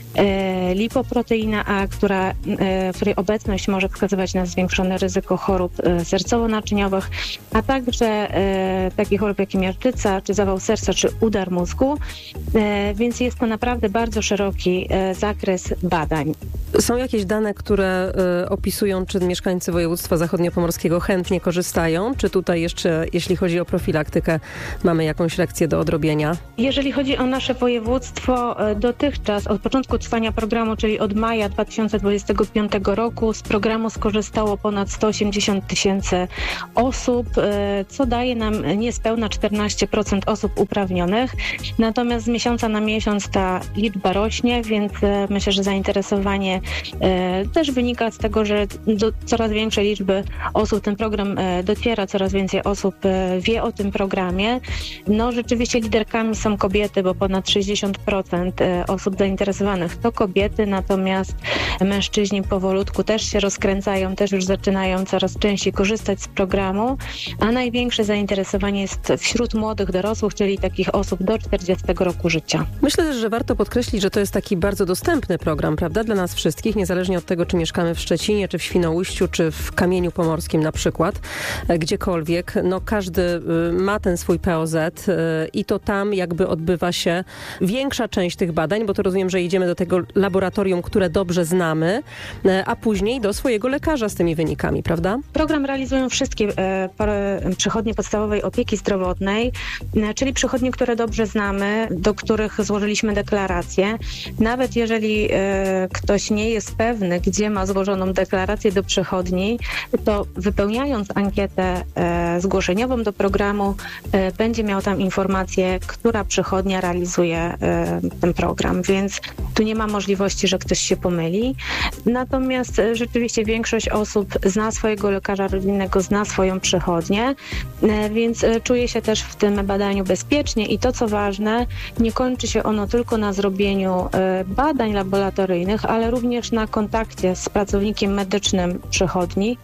lipoproteina A, której obecność może wskazywać na zwiększone ryzyko chorób sercowo-naczyniowych, a także takich chorób jak miażdżyca, czy zawał serca, czy udar mózgu, więc jest to naprawdę bardzo szeroki zakres badań. Są jakieś dane, które opisują, czy mieszkańcy województwa zachodniopomorskiego chętnie korzystają, czy tutaj jeszcze, jeśli chodzi o profilaktykę, mamy jakąś lekcję do odrobienia? Jeżeli chodzi o nasze województwo, dotychczas od początku trwania programu, czyli od maja 2025 roku, z programu skorzystało ponad 180 000 osób, co daje nam niespełna 14% osób uprawnionych. Natomiast z miesiąca na miesiąc ta liczba rośnie, więc myślę, że zainteresowanie też wynika z tego, że do coraz większej liczby osób ten program dociera, coraz więcej osób wie o tym programie. No rzeczywiście liderkami są kobiety, bo ponad 60% osób zainteresowanych to kobiety, natomiast mężczyźni powolutku też się rozkręcają, też już zaczynają coraz częściej korzystać z programu, a największe zainteresowanie jest wśród młodych dorosłych, czyli takich osób do 40 roku życia. Myślę też, że warto podkreślić, że to jest taki bardzo dostępny program, prawda, dla nas wszystkich, niezależnie od tego, czy mieszkamy w Szczecinie, czy w Świnoujściu, czy w Kamieniu Pomorskim na przykład, gdziekolwiek. No każdy ma ten swój POZ i to tam jakby odbywa się większa część tych badań, bo to rozumiem, że idziemy do tego laboratorium, które dobrze znamy, a później do swojego lekarza z tymi wynikami, prawda? Program realizują wszystkie przychodnie podstawowej opieki zdrowotnej, czyli przychodnie, które dobrze znamy, do których złożyliśmy deklarację. Nawet jeżeli ktoś nie jest pewny, gdzie ma złożoną deklarację do przychodni, to wypełniając ankietę zgłoszeniową do programu, będzie miał tam informację, która przychodnia realizuje ten program, więc tu nie ma możliwości, że ktoś się pomyli. Natomiast rzeczywiście większość osób zna swojego lekarza rodzinnego, zna swoją przychodnię, więc czuje się też w tym badaniu bezpiecznie i to, co ważne, nie kończy się ono tylko na zrobieniu badań laboratoryjnych, ale również na kontakcie z pracownikiem medycznym przychodni,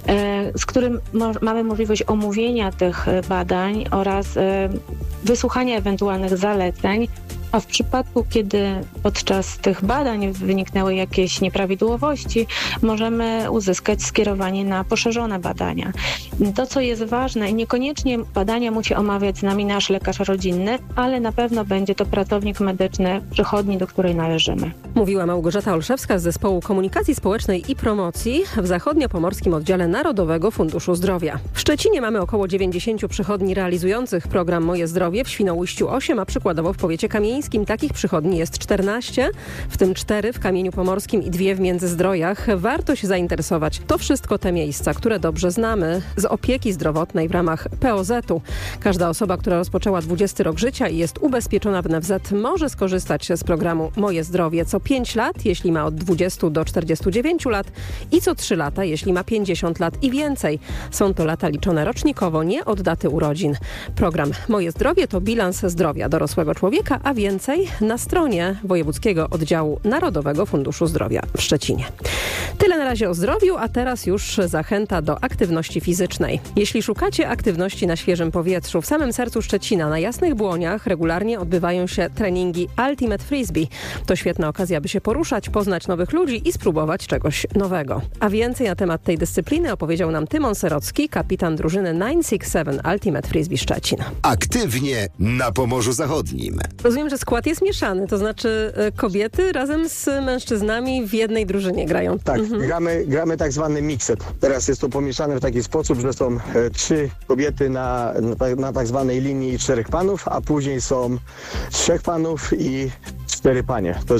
z którym mamy możliwość omówienia tych badań oraz wysłuchania ewentualnych zaleceń, a w przypadku, kiedy podczas tych badań wyniknęły jakieś nieprawidłowości, możemy uzyskać skierowanie na poszerzone badania. To, co jest ważne, niekoniecznie badania musi omawiać z nami nasz lekarz rodzinny, ale na pewno będzie to pracownik medyczny przychodni, do której należymy. Mówiła Małgorzata Olszewska z Zespołu Komunikacji Społecznej i Promocji w Zachodniopomorskim Oddziale Narodowego Funduszu Zdrowia. W Szczecinie mamy około 90 przychodni realizujących program Moje Zdrowie, w Świnoujściu 8, a przykładowo w powiecie kamieńskim takich przychodni jest 14, w tym 4 w Kamieniu Pomorskim i 2 w Międzyzdrojach. Warto się zainteresować. To wszystko te miejsca, które dobrze znamy z opieki zdrowotnej w ramach POZ-u. Każda osoba, która rozpoczęła 20 rok życia i jest ubezpieczona w NFZ, może skorzystać z programu Moje Zdrowie co 5 lat, jeśli ma od 20 do 49 lat i co 3 lata, jeśli ma 50 lat i więcej. Są to lata liczone rocznikowo, nie od daty urodzin. Program Moje Zdrowie to bilans zdrowia dorosłego człowieka, a więcej na stronie Wojewódzkiego Oddziału Narodowego Funduszu Zdrowia w Szczecinie. Tyle na razie o zdrowiu, a teraz już zachęta do aktywności fizycznej. Jeśli szukacie aktywności na świeżym powietrzu, w samym sercu Szczecina, na Jasnych Błoniach, regularnie odbywają się treningi Ultimate Frisbee. To świetna okazja, by się poruszać, poznać nowych ludzi i spróbować czegoś nowego. A więcej na temat tej dyscypliny opowiedział nam Tymon Serocki, kapitan drużyny 967 Ultimate Frisbee Szczecin. Aktywnie na Pomorzu Zachodnim. Rozumiem, że skład jest mieszany, to znaczy kobiety razem z mężczyznami w jednej drużynie grają. Tak, gramy tak zwany mixed. Teraz jest to pomieszane w taki sposób, że są 3 kobiety na tak zwanej linii 4 panów, a później są 3 panów i 4 panie. To jest tak na przykład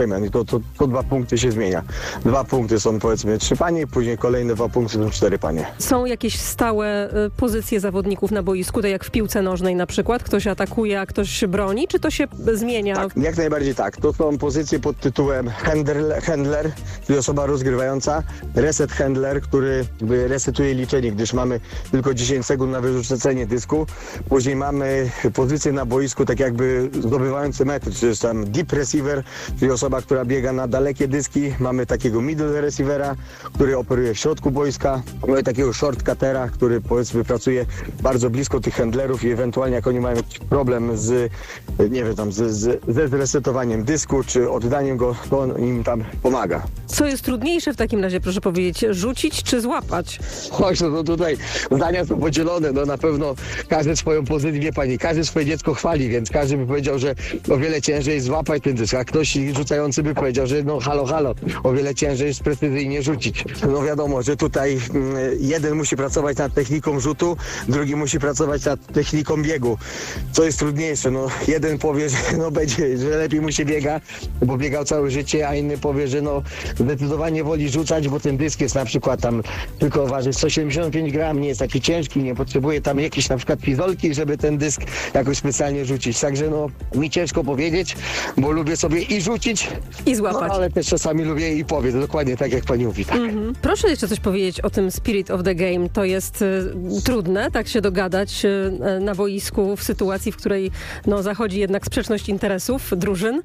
przemian i to 2 punkty się zmienia. 2 punkty są powiedzmy 3 panie, później kolejne 2 punkty są 4 panie. Są jakieś stałe pozycje zawodników na boisku, tak jak w piłce nożnej na przykład? Ktoś atakuje, a ktoś broni, czy to się zmienia? Tak, jak najbardziej tak. To są pozycje pod tytułem handler, czyli osoba rozgrywająca, reset handler, który resetuje liczenie, gdyż mamy tylko 10 sekund na wyrzucenie dysku. Później mamy pozycję na boisku, tak jakby zdobywający metr, czyli jest tam deep receiver, czyli osoba, która biega na dalekie dyski. Mamy takiego middle receivera, który operuje w środku boiska. Mamy takiego short cuttera, który powiedzmy pracuje bardzo blisko tych handlerów i ewentualnie jak oni mają jakiś problem z, nie wiem, tam ze zresetowaniem dysku, czy oddaniem go, to on im tam pomaga. Co jest trudniejsze w takim razie, proszę powiedzieć, rzucić czy złapać? Chodź, no tutaj zdania są podzielone, no na pewno każdy swoją pozycję, wie pani, każdy swoje dziecko chwali, więc każdy by powiedział, że o wiele ciężej jest złapać ten dysk, a ktoś rzucający by powiedział, że no halo, o wiele ciężej jest precyzyjnie rzucić. No wiadomo, że tutaj jeden musi pracować nad techniką rzutu, drugi musi pracować nad techniką biegu. Co jest trudniejsze? No jeden powie, że no będzie, że lepiej mu się biega, bo biegał całe życie, a inny powie, że no zdecydowanie woli rzucać, bo ten dysk jest na przykład tam tylko waży 175 gram, nie jest taki ciężki, nie potrzebuje tam jakiejś na przykład fizolki, żeby ten dysk jakoś specjalnie rzucić. Także no mi ciężko powiedzieć, bo lubię sobie i rzucić, i złapać. No, ale też czasami lubię i powiedzieć, dokładnie tak jak pani mówi. Tak. Proszę jeszcze coś powiedzieć o tym spirit of the game. To jest trudne, tak się dogadać na boisku w sytuacji, w której no, zachodzi jednak sprzeczność interesów drużyn?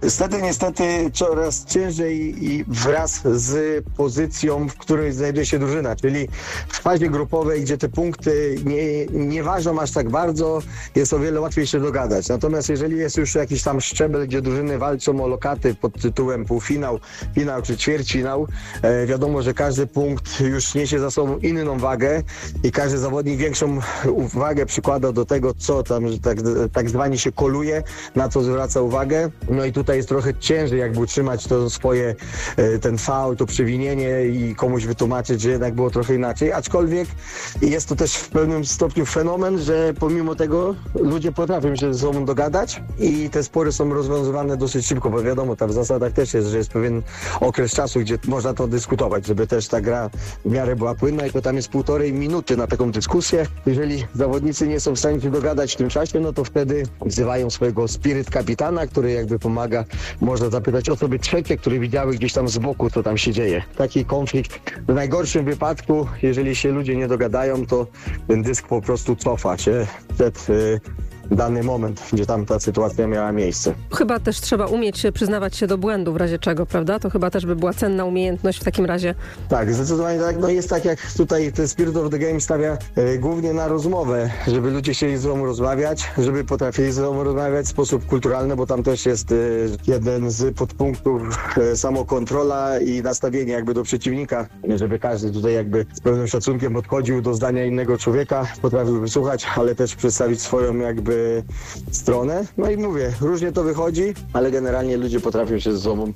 Niestety coraz ciężej i wraz z pozycją, w której znajduje się drużyna, czyli w fazie grupowej, gdzie te punkty nie ważą aż tak bardzo, jest o wiele łatwiej się dogadać. Natomiast jeżeli jest już jakiś tam szczebel, gdzie drużyny walczą o lokaty pod tytułem półfinał, finał czy ćwierćfinał, wiadomo, że każdy punkt już niesie za sobą inną wagę i każdy zawodnik większą uwagę przykłada do tego, co tam że tak zwani się koluje, na co zwraca uwagę. No i tutaj jest trochę ciężej jakby utrzymać to swoje, ten faul, to przewinienie i komuś wytłumaczyć, że jednak było trochę inaczej, aczkolwiek jest to też w pewnym stopniu fenomen, że pomimo tego ludzie potrafią się ze sobą dogadać i te spory są rozwiązywane dosyć szybko, bo wiadomo, tam w zasadach też jest, że jest pewien okres czasu, gdzie można to dyskutować, żeby też ta gra w miarę była płynna i to tam jest 1,5 minuty na taką dyskusję. Jeżeli zawodnicy nie są w stanie się dogadać w tym czasie, no to wtedy wzywają swojego spirit kapitana, który jakby pomaga, można zapytać osoby trzecie, które widziały gdzieś tam z boku, co tam się dzieje. Taki konflikt w najgorszym wypadku, jeżeli się ludzie nie dogadają, to ten dysk po prostu cofa się przed dany moment, gdzie tam ta sytuacja miała miejsce. Chyba też trzeba umieć przyznawać się do błędu, w razie czego, prawda? To chyba też by była cenna umiejętność w takim razie. Tak, zdecydowanie tak. No jest tak, jak tutaj ten Spirit of the Game stawia głównie na rozmowę, żeby ludzie chcieli ze sobą rozmawiać, żeby potrafili ze sobą rozmawiać w sposób kulturalny, bo tam też jest jeden z podpunktów samokontrola i nastawienie jakby do przeciwnika, żeby każdy tutaj jakby z pewnym szacunkiem podchodził do zdania innego człowieka, potrafił wysłuchać, ale też przedstawić swoją jakby stronę. No i mówię, różnie to wychodzi, ale generalnie ludzie potrafią się ze sobą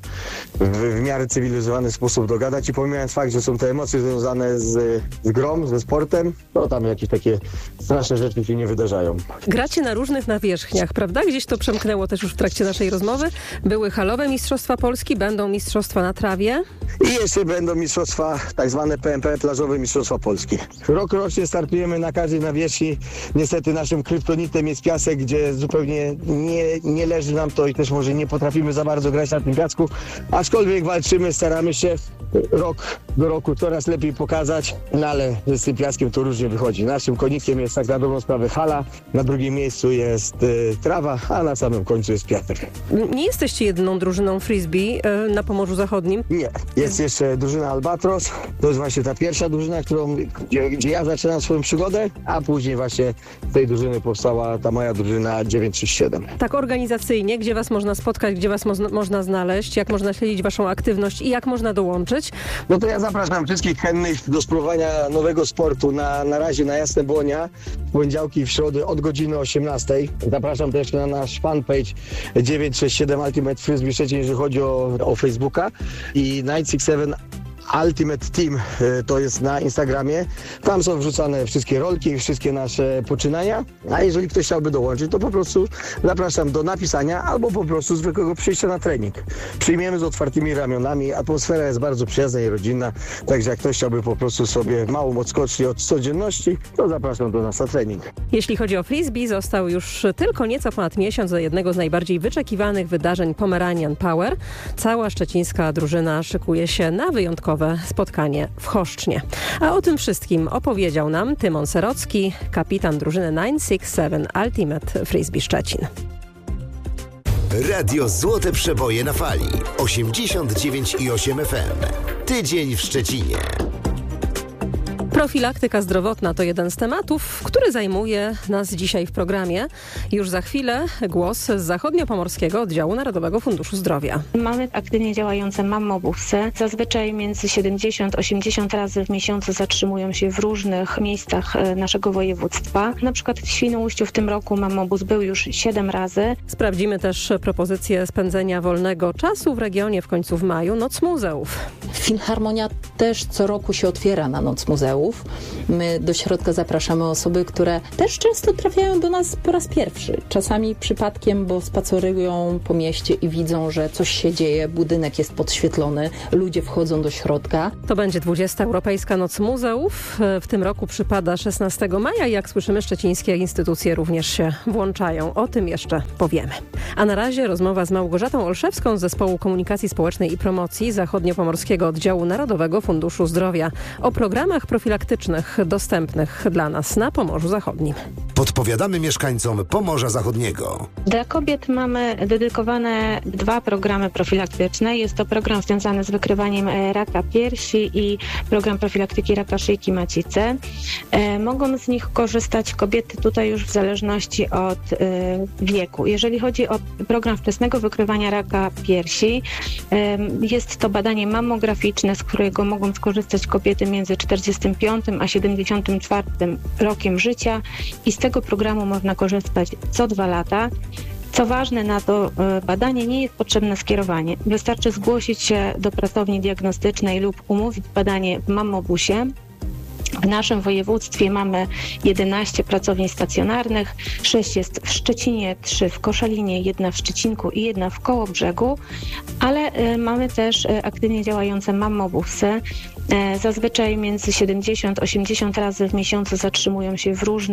w miarę cywilizowany sposób dogadać i pomijając fakt, że są te emocje związane z grą, ze sportem, to tam jakieś takie straszne rzeczy się nie wydarzają. Gracie na różnych nawierzchniach, prawda? Gdzieś to przemknęło też już w trakcie naszej rozmowy. Były halowe Mistrzostwa Polski, będą mistrzostwa na trawie. I jeszcze będą mistrzostwa, tak zwane PMP, plażowe Mistrzostwa Polski. Rokrocznie startujemy na każdej nawierzchni. Niestety naszym kryptonitem jest piasek, gdzie zupełnie nie leży nam to i też może nie potrafimy za bardzo grać na tym piasku, aczkolwiek walczymy, staramy się rok do roku coraz lepiej pokazać, no ale z tym piaskiem to różnie wychodzi. Naszym konikiem jest tak na dobrą sprawę hala, na drugim miejscu jest trawa, a na samym końcu jest piasek. Nie jesteście jedyną drużyną frisbee na Pomorzu Zachodnim? Nie, jest jeszcze drużyna Albatros, to jest właśnie ta pierwsza drużyna, gdzie ja zaczynam swoją przygodę, a później właśnie z tej drużyny powstała ta moja drużyna 937. Tak organizacyjnie, gdzie was można spotkać, gdzie was można znaleźć, jak można śledzić waszą aktywność i jak można dołączyć? No to ja zapraszam wszystkich chętnych do spróbowania nowego sportu na razie na Jasne Błonia, w poniedziałki i w środę od godziny 18. Zapraszam też na nasz fanpage 967 Ultimate Frisbee Szczecin, jeżeli chodzi o Facebooka i 967 Ultimate Team, to jest na Instagramie. Tam są wrzucane wszystkie rolki, wszystkie nasze poczynania, a jeżeli ktoś chciałby dołączyć, to po prostu zapraszam do napisania albo po prostu zwykłego przyjścia na trening. Przyjmiemy z otwartymi ramionami, atmosfera jest bardzo przyjazna i rodzinna, także jak ktoś chciałby po prostu sobie małą odskocznię od codzienności, to zapraszam do nas na trening. Jeśli chodzi o frisbee, został już tylko nieco ponad miesiąc do jednego z najbardziej wyczekiwanych wydarzeń Pomeranian Power. Cała szczecińska drużyna szykuje się na wyjątkowe spotkanie w Choszcznie. A o tym wszystkim opowiedział nam Tymon Serocki, kapitan drużyny 967 Ultimate Frisbee Szczecin. Radio Złote Przeboje na fali. 89,8 FM. Tydzień w Szczecinie. Profilaktyka zdrowotna to jeden z tematów, który zajmuje nas dzisiaj w programie. Już za chwilę głos z zachodniopomorskiego oddziału Narodowego Funduszu Zdrowia. Mamy aktywnie działające mammobusy. Zazwyczaj między 70-80 razy w miesiącu zatrzymują się w różnych miejscach naszego województwa. Na przykład w Świnoujściu w tym roku mammobus był już 7 razy. Sprawdzimy też propozycję spędzenia wolnego czasu w regionie w końcu w maju Noc Muzeów. Filharmonia też co roku się otwiera na Noc Muzeów. My do środka zapraszamy osoby, które też często trafiają do nas po raz pierwszy. Czasami przypadkiem, bo spacerują po mieście i widzą, że coś się dzieje, budynek jest podświetlony, ludzie wchodzą do środka. To będzie 20. Europejska Noc Muzeów. W tym roku przypada 16 maja i jak słyszymy, szczecińskie instytucje również się włączają. O tym jeszcze powiemy. A na razie rozmowa z Małgorzatą Olszewską z Zespołu Komunikacji Społecznej i Promocji Zachodniopomorskiego Oddziału Narodowego Funduszu Zdrowia o programach profilaktycznych dostępnych dla nas na Pomorzu Zachodnim. Podpowiadamy mieszkańcom Pomorza Zachodniego. Dla kobiet mamy dedykowane 2 programy profilaktyczne. Jest to program związany z wykrywaniem raka piersi i program profilaktyki raka szyjki macicy. Mogą z nich korzystać kobiety tutaj już w zależności od wieku. Jeżeli chodzi o program wczesnego wykrywania raka piersi, jest to badanie mammograficzne, z którego mogą skorzystać kobiety między 45 a 74 rokiem życia i z tego programu można korzystać co 2 lata. Co ważne, na to badanie nie jest potrzebne skierowanie. Wystarczy zgłosić się do pracowni diagnostycznej lub umówić badanie w mammobusie. W naszym województwie mamy 11 pracowni stacjonarnych, 6 jest w Szczecinie, 3 w Koszalinie, 1 w Szczecinku i 1 w Kołobrzegu, ale mamy też aktywnie działające mammobusy. Zazwyczaj między 70-80 razy w miesiącu zatrzymują się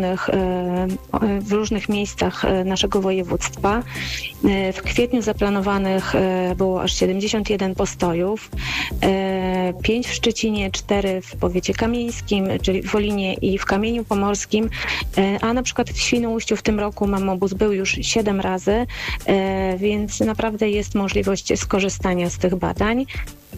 w różnych miejscach naszego województwa. W kwietniu zaplanowanych było aż 71 postojów, 5 w Szczecinie, 4 w powiecie kamieńskim, czyli w Wolinie i w Kamieniu Pomorskim, a na przykład w Świnoujściu w tym roku mammobus był już 7 razy, więc naprawdę jest możliwość skorzystania z tych badań.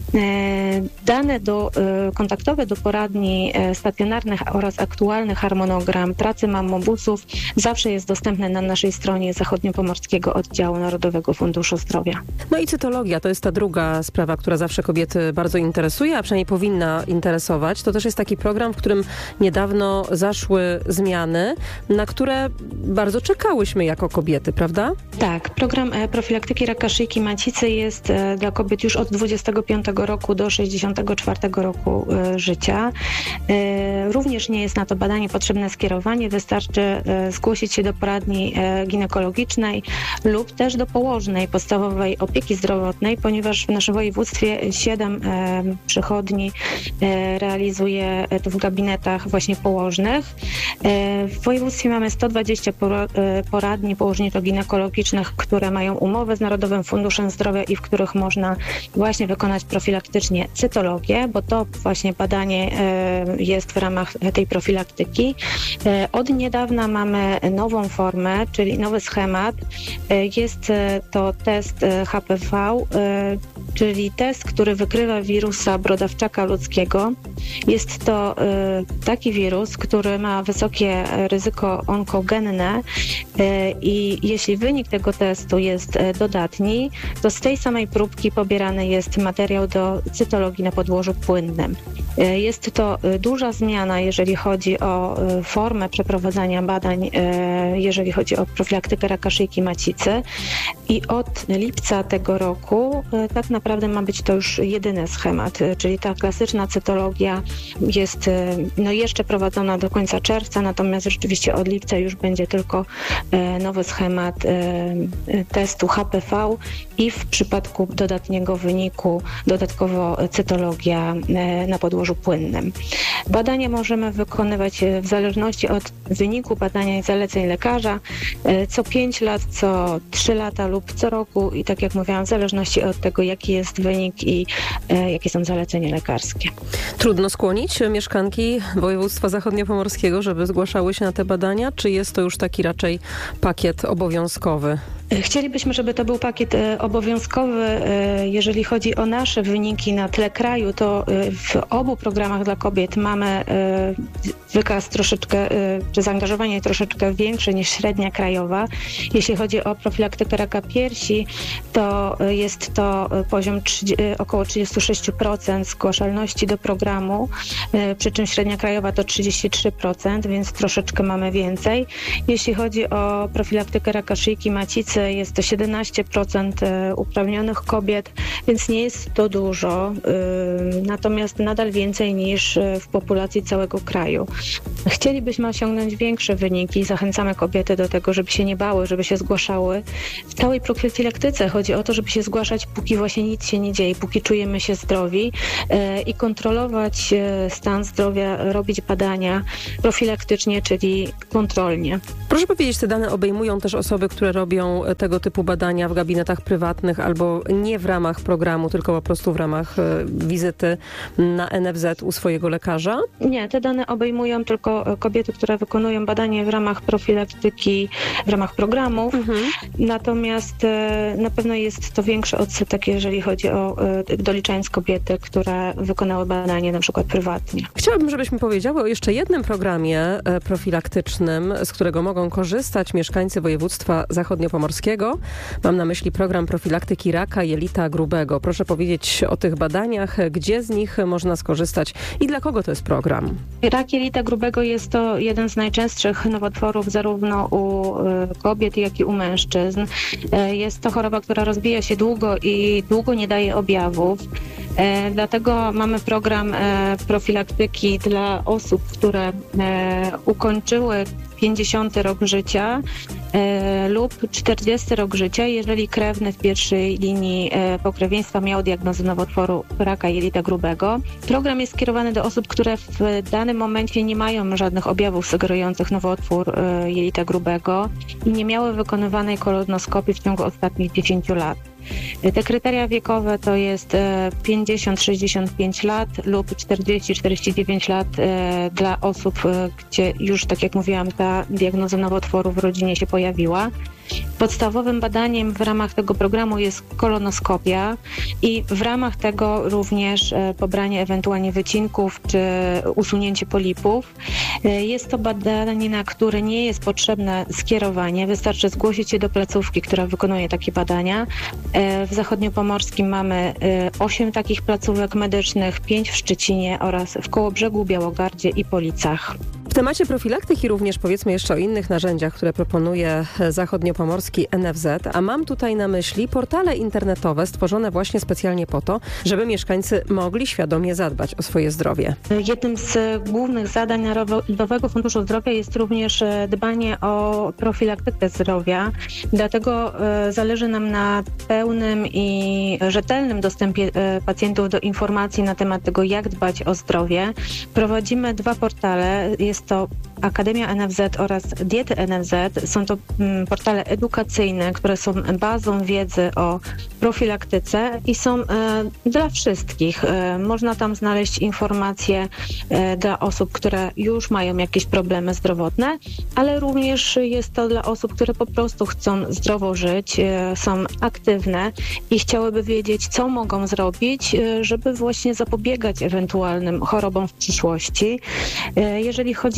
Dane kontaktowe do poradni stacjonarnych oraz aktualny harmonogram pracy mammobusów zawsze jest dostępny na naszej stronie Zachodniopomorskiego Oddziału Narodowego Funduszu Zdrowia. No i cytologia to jest ta druga sprawa, która zawsze kobiety bardzo interesuje, a przynajmniej powinna interesować. To też jest taki program, w którym niedawno zaszły zmiany, na które bardzo czekałyśmy jako kobiety, prawda? Tak, program profilaktyki raka szyjki macicy jest dla kobiet już od 25 roku do 64 roku życia. Również nie jest na to badanie potrzebne skierowanie, wystarczy zgłosić się do poradni ginekologicznej lub też do położnej podstawowej opieki zdrowotnej, ponieważ w naszym województwie 7 przychodni realizuje to w gabinetach właśnie położnych. W województwie mamy 120 poradni położniczo-ginekologicznych, które mają umowę z Narodowym Funduszem Zdrowia i w których można właśnie wykonać profilaktycznie cytologię, bo to właśnie badanie jest w ramach tej profilaktyki. Od niedawna mamy nową formę, czyli nowy schemat. Jest to test HPV, czyli test, który wykrywa wirusa brodawczaka ludzkiego. Jest to taki wirus, który ma wysokie ryzyko onkogenne i jeśli wynik tego testu jest dodatni, to z tej samej próbki pobierany jest materiał do cytologii na podłożu płynnym. Jest to duża zmiana, jeżeli chodzi o formę przeprowadzania badań, jeżeli chodzi o profilaktykę raka szyjki macicy i od lipca tego roku tak naprawdę naprawdę ma być to już jedyny schemat, czyli ta klasyczna cytologia jest jeszcze prowadzona do końca czerwca, natomiast rzeczywiście od lipca już będzie tylko nowy schemat testu HPV i w przypadku dodatniego wyniku dodatkowo cytologia na podłożu płynnym. Badania możemy wykonywać w zależności od wyniku badania i zaleceń lekarza co 5 lat, co 3 lata lub co roku i tak jak mówiłam, w zależności od tego, jaki jest wynik i jakie są zalecenia lekarskie. Trudno skłonić mieszkanki województwa zachodniopomorskiego, żeby zgłaszały się na te badania, czy jest to już taki raczej pakiet obowiązkowy? Chcielibyśmy, żeby to był pakiet obowiązkowy. Jeżeli chodzi o nasze wyniki na tle kraju, to w obu programach dla kobiet mamy wykaz troszeczkę, czy zaangażowanie troszeczkę większe niż średnia krajowa. Jeśli chodzi o profilaktykę raka piersi, to jest to poziom około 36% zgłaszalności do programu, przy czym średnia krajowa to 33%, więc troszeczkę mamy więcej. Jeśli chodzi o profilaktykę raka szyjki macicy, jest to 17% uprawnionych kobiet, więc nie jest to dużo, natomiast nadal więcej niż w populacji całego kraju. Chcielibyśmy osiągnąć większe wyniki, zachęcamy kobiety do tego, żeby się nie bały, żeby się zgłaszały. W całej profilaktyce chodzi o to, żeby się zgłaszać, póki właśnie nic się nie dzieje, póki czujemy się zdrowi i kontrolować stan zdrowia, robić badania profilaktycznie, czyli kontrolnie. Proszę powiedzieć, te dane obejmują też osoby, które robią tego typu badania w gabinetach prywatnych albo nie w ramach programu, tylko po prostu w ramach wizyty na NFZ u swojego lekarza? Nie, te dane obejmują tylko kobiety, które wykonują badanie w ramach profilaktyki, w ramach programów. Natomiast na pewno jest to większy odsetek, jeżeli chodzi o doliczając kobiety, które wykonały badanie na przykład prywatnie. Chciałabym, żebyśmy powiedziały o jeszcze jednym programie profilaktycznym, z którego mogą korzystać mieszkańcy województwa zachodniopomorskiego. Mam na myśli program profilaktyki raka jelita grubego. Proszę powiedzieć o tych badaniach, gdzie z nich można skorzystać i dla kogo to jest program? Rak jelita grubego jest to jeden z najczęstszych nowotworów zarówno u kobiet, jak i u mężczyzn. Jest to choroba, która rozwija się długo i długo nie daje objawów. Dlatego mamy program profilaktyki dla osób, które ukończyły 50 rok życia lub 40 rok życia, jeżeli krewny w pierwszej linii pokrewieństwa miał diagnozę nowotworu raka jelita grubego. Program jest skierowany do osób, które w danym momencie nie mają żadnych objawów sugerujących nowotwór jelita grubego i nie miały wykonywanej kolonoskopii w ciągu ostatnich 10 lat. Te kryteria wiekowe to jest 50-65 lat lub 40-49 lat dla osób, gdzie już, tak jak mówiłam, ta diagnoza nowotworu w rodzinie się pojawiła. Podstawowym badaniem w ramach tego programu jest kolonoskopia i w ramach tego również pobranie ewentualnie wycinków czy usunięcie polipów. Jest to badanie, na które nie jest potrzebne skierowanie. Wystarczy zgłosić się do placówki, która wykonuje takie badania. W Zachodniopomorskim mamy 8 takich placówek medycznych, 5 w Szczecinie oraz w Kołobrzegu, Białogardzie i Policach. W temacie profilaktyki również powiedzmy jeszcze o innych narzędziach, które proponuje zachodniopomorski NFZ, a mam tutaj na myśli portale internetowe stworzone właśnie specjalnie po to, żeby mieszkańcy mogli świadomie zadbać o swoje zdrowie. Jednym z głównych zadań Narodowego Funduszu Zdrowia jest również dbanie o profilaktykę zdrowia. Dlatego zależy nam na pełnym i rzetelnym dostępie pacjentów do informacji na temat tego, jak dbać o zdrowie. Prowadzimy 2 portale. Jest to Akademia NFZ oraz Diety NFZ. Są to portale edukacyjne, które są bazą wiedzy o profilaktyce i są dla wszystkich. Można tam znaleźć informacje dla osób, które już mają jakieś problemy zdrowotne, ale również jest to dla osób, które po prostu chcą zdrowo żyć, są aktywne i chciałyby wiedzieć, co mogą zrobić, żeby właśnie zapobiegać ewentualnym chorobom w przyszłości. Jeżeli chodzi o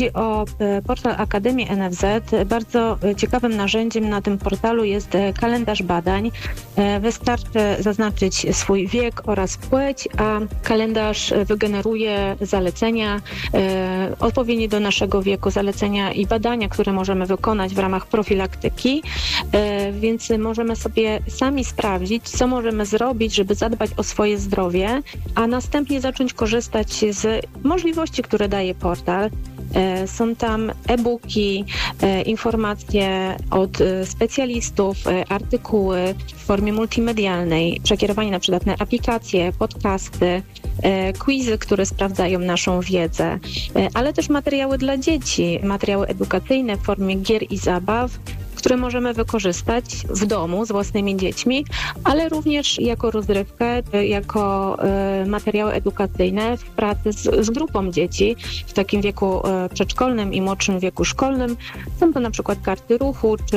portal Akademii NFZ. Bardzo ciekawym narzędziem na tym portalu jest kalendarz badań. Wystarczy zaznaczyć swój wiek oraz płeć, a kalendarz wygeneruje zalecenia odpowiednie do naszego wieku, zalecenia i badania, które możemy wykonać w ramach profilaktyki, więc możemy sobie sami sprawdzić, co możemy zrobić, żeby zadbać o swoje zdrowie, a następnie zacząć korzystać z możliwości, które daje portal. Są tam e-booki, informacje od specjalistów, artykuły w formie multimedialnej, przekierowanie na przydatne aplikacje, podcasty, quizy, które sprawdzają naszą wiedzę, ale też materiały dla dzieci, materiały edukacyjne w formie gier i zabaw, które możemy wykorzystać w domu z własnymi dziećmi, ale również jako rozrywkę, jako materiały edukacyjne w pracy z grupą dzieci w takim wieku przedszkolnym i młodszym wieku szkolnym. Są to na przykład karty ruchu, czy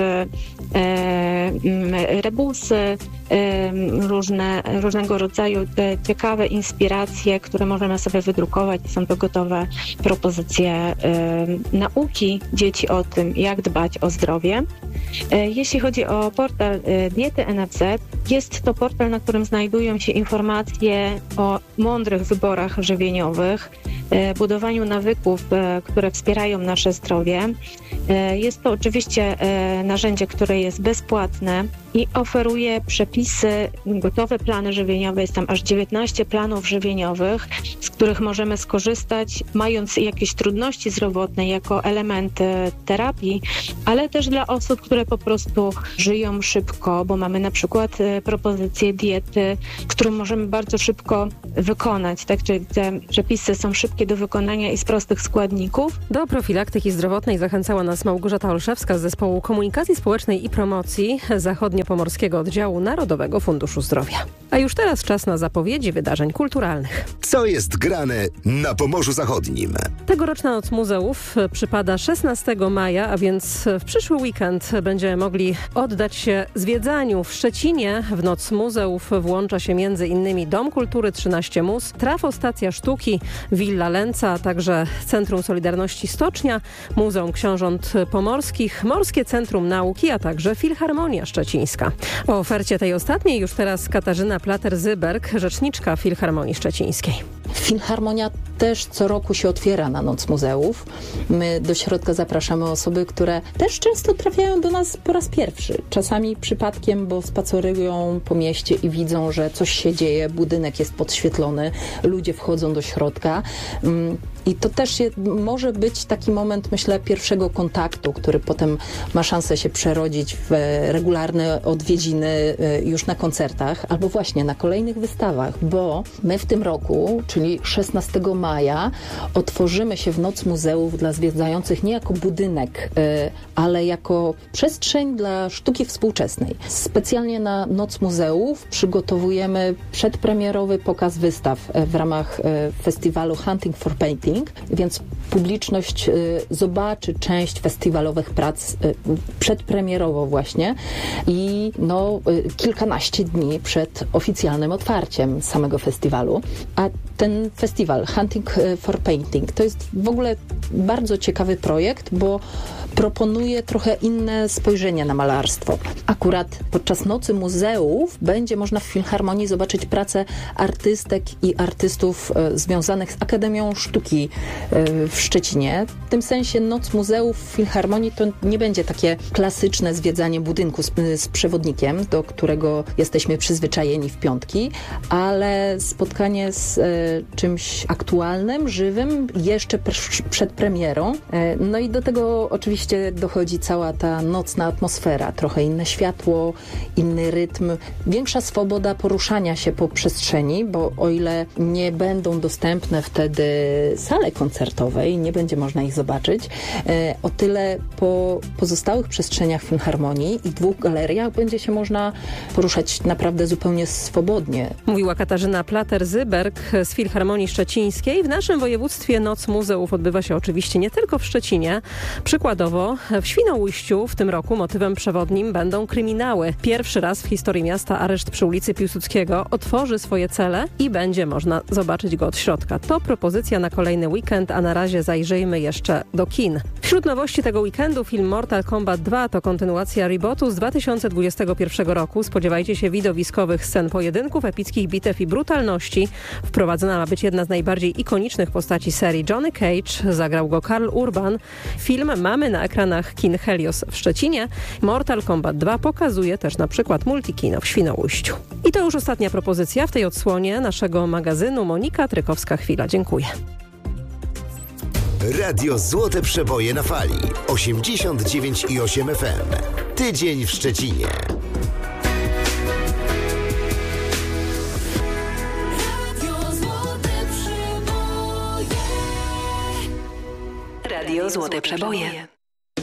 rebusy, różnego rodzaju ciekawe inspiracje, które możemy sobie wydrukować. Są to gotowe propozycje nauki dzieci o tym, jak dbać o zdrowie. Jeśli chodzi o portal Diety NFZ, jest to portal, na którym znajdują się informacje o mądrych wyborach żywieniowych, budowaniu nawyków, które wspierają nasze zdrowie. Jest to oczywiście narzędzie, które jest bezpłatne i oferuje przepisy, gotowe plany żywieniowe. Jest tam aż 19 planów żywieniowych, z których możemy skorzystać, mając jakieś trudności zdrowotne jako element terapii, ale też dla osób, które po prostu żyją szybko, bo mamy na przykład propozycję diety, którą możemy bardzo szybko wykonać. Tak, czyli te przepisy są szybkie do wykonania i z prostych składników. Do profilaktyki zdrowotnej zachęcała nas Małgorzata Olszewska z Zespołu Komunikacji Społecznej i Promocji Zachodniopomorskiego Oddziału Narodowego Funduszu Zdrowia. A już teraz czas na zapowiedzi wydarzeń kulturalnych. Co jest grane na Pomorzu Zachodnim? Tegoroczna Noc Muzeów przypada 16 maja, a więc w przyszły weekend będziemy mogli oddać się zwiedzaniu. W Szczecinie w Noc Muzeów włącza się m.in. Dom Kultury 13 Mus, Trafostacja Sztuki, Villa Lęca, a także Centrum Solidarności Stocznia, Muzeum Książąt Pomorskich, Morskie Centrum Nauki, a także Filharmonia Szczecińska. O ofercie tej ostatniej już teraz Katarzyna Plater-Zyberg, rzeczniczka Filharmonii Szczecińskiej. Filharmonia też co roku się otwiera na Noc Muzeów. My do środka zapraszamy osoby, które też często trafiają do nas po raz pierwszy. Czasami przypadkiem, bo spacerują po mieście i widzą, że coś się dzieje, budynek jest podświetlony, ludzie wchodzą do środka. I to też może być taki moment, myślę, pierwszego kontaktu, który potem ma szansę się przerodzić w regularne odwiedziny już na koncertach albo właśnie na kolejnych wystawach, bo my w tym roku, czyli 16 maja, otworzymy się w Noc Muzeów dla zwiedzających nie jako budynek, ale jako przestrzeń dla sztuki współczesnej. Specjalnie na Noc Muzeów przygotowujemy przedpremierowy pokaz wystaw w ramach festiwalu Hunting for Painting, więc publiczność zobaczy część festiwalowych prac przedpremierowo właśnie i kilkanaście dni przed oficjalnym otwarciem samego festiwalu. A ten festiwal Hunting for Painting to jest w ogóle bardzo ciekawy projekt, bo proponuje trochę inne spojrzenie na malarstwo. Akurat podczas Nocy Muzeów będzie można w Filharmonii zobaczyć pracę artystek i artystów związanych z Akademią Sztuki w Szczecinie. W tym sensie Noc Muzeów w Filharmonii to nie będzie takie klasyczne zwiedzanie budynku z przewodnikiem, do którego jesteśmy przyzwyczajeni w piątki, ale spotkanie z czymś aktualnym, żywym, jeszcze przed premierą. No i do tego oczywiście dochodzi cała ta nocna atmosfera, trochę inne światło, inny rytm, większa swoboda poruszania się po przestrzeni, bo o ile nie będą dostępne wtedy sale koncertowe i nie będzie można ich zobaczyć, o tyle po pozostałych przestrzeniach Filharmonii i 2 galeriach będzie się można poruszać naprawdę zupełnie swobodnie. Mówiła Katarzyna Plater-Zyberg z Filharmonii Szczecińskiej. W naszym województwie Noc Muzeów odbywa się oczywiście nie tylko w Szczecinie. Przykładowo w Świnoujściu w tym roku motywem przewodnim będą kryminały. Pierwszy raz w historii miasta areszt przy ulicy Piłsudskiego otworzy swoje cele i będzie można zobaczyć go od środka. To propozycja na kolejny weekend, a na razie zajrzyjmy jeszcze do kin. Wśród nowości tego weekendu film Mortal Kombat 2 to kontynuacja rebootu z 2021 roku. Spodziewajcie się widowiskowych scen pojedynków, epickich bitew i brutalności. Wprowadzona ma być jedna z najbardziej ikonicznych postaci serii. Johnny Cage, zagrał go Karl Urban. Film mamy na ekranach kin Helios w Szczecinie. Mortal Kombat 2 pokazuje też na przykład Multikino w Świnoujściu. I to już ostatnia propozycja w tej odsłonie naszego magazynu. Monika Trykowska-Chwila. Dziękuję. Radio Złote Przeboje na fali 89,8 FM. Tydzień w Szczecinie. Radio Złote Przeboje.